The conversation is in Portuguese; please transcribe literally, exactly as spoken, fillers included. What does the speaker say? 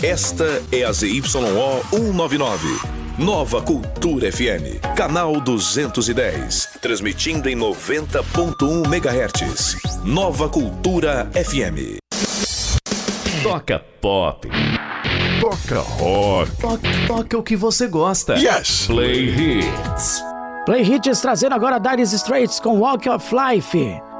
Esta é a Z Y O cento e noventa e nove. Nova Cultura F M, canal duzentos e dez, transmitindo em noventa ponto um megahertz. Nova Cultura F M. Toca pop. Toca rock. Toca, toca o que você gosta. Yes! Play Hits. Play Hits trazendo agora Dire Straits com Walk of Life.